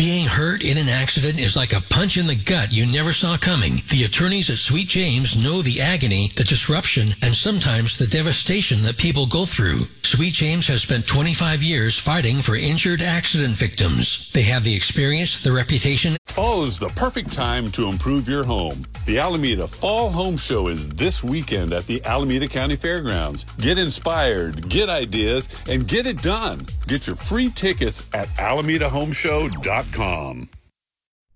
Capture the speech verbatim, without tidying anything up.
Being hurt in an accident is like a punch in the gut you never saw coming. The attorneys at Sweet James know the agony, the disruption, and sometimes the devastation that people go through. Sweet James has spent twenty-five years fighting for injured accident victims. They have the experience, the reputation. Fall is the perfect time to improve your home. The Alameda Fall Home Show is this weekend at the Alameda County Fairgrounds. Get inspired, get ideas, and get it done. Get your free tickets at alameda home show dot com.